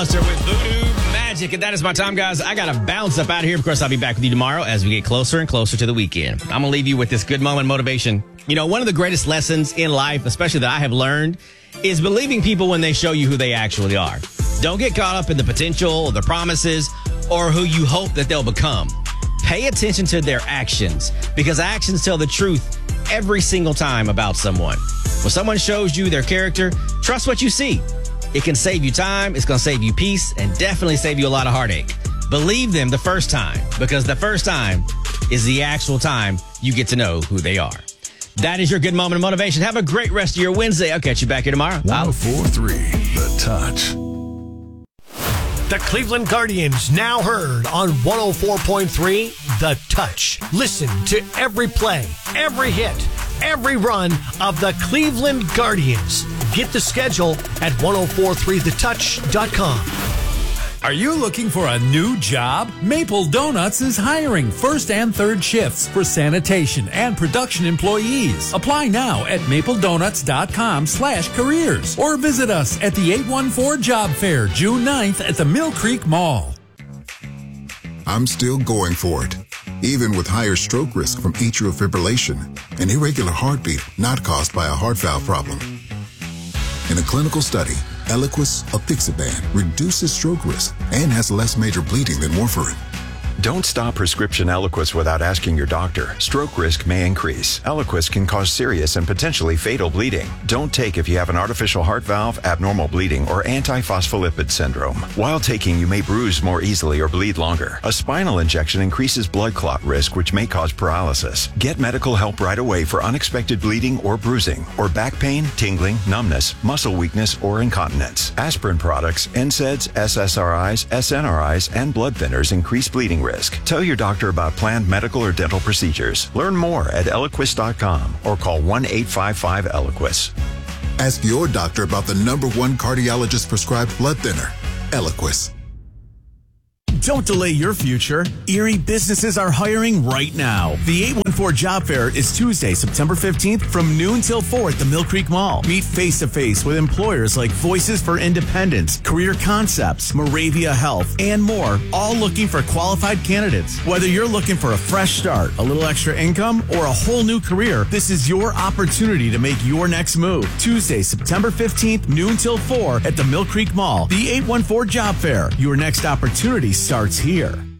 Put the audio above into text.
McAllister with Voodoo Magic. And that is my time, guys. I got to bounce up out of here. Of course, I'll be back with you tomorrow as we get closer and closer to the weekend. I'm going to leave you with this good moment motivation. You know, one of the greatest lessons in life, especially that I have learned, is believing people when they show you who they actually are. Don't get caught up in the potential or the promises or who you hope that they'll become. Pay attention to their actions, because actions tell the truth every single time about someone. When someone shows you their character, trust what you see. It can save you time, it's going to save you peace, and definitely save you a lot of heartache. Believe them the first time, because the first time is the actual time you get to know who they are. That is your good moment of motivation. Have a great rest of your Wednesday. I'll catch you back here tomorrow. 104.3 The Touch. The Cleveland Guardians, now heard on 104.3 The Touch. Listen to every play, every hit, every run of the Cleveland Guardians. Get the schedule at 1043thetouch.com. Are you looking for a new job? Maple Donuts is hiring first and third shifts for sanitation and production employees. Apply now at mapledonuts.com/careers or visit us at the 814 Job Fair, June 9th at the Mill Creek Mall. I'm still going for it, even with higher stroke risk from atrial fibrillation, an irregular heartbeat not caused by a heart valve problem. In a clinical study, Eliquis apixaban reduces stroke risk and has less major bleeding than warfarin. Don't stop prescription Eliquis without asking your doctor. Stroke risk may increase. Eliquis can cause serious and potentially fatal bleeding. Don't take if you have an artificial heart valve, abnormal bleeding, or antiphospholipid syndrome. While taking, you may bruise more easily or bleed longer. A spinal injection increases blood clot risk, which may cause paralysis. Get medical help right away for unexpected bleeding or bruising, or back pain, tingling, numbness, muscle weakness, or incontinence. Aspirin products, NSAIDs, SSRIs, SNRIs, and blood thinners increase bleeding risk. Tell your doctor about planned medical or dental procedures. Learn more at Eliquis.com or call 1-855-ELIQUIS. Ask your doctor about the #1 cardiologist prescribed blood thinner, Eliquis. Don't delay your future. Erie businesses are hiring right now. The 814 Job Fair is Tuesday, September 15th from noon till 4 at the Mill Creek Mall. Meet face-to-face with employers like Voices for Independence, Career Concepts, Moravia Health, and more, all looking for qualified candidates. Whether you're looking for a fresh start, a little extra income, or a whole new career, this is your opportunity to make your next move. Tuesday, September 15th, noon till 4 at the Mill Creek Mall. The 814 Job Fair. Your next opportunity starts here.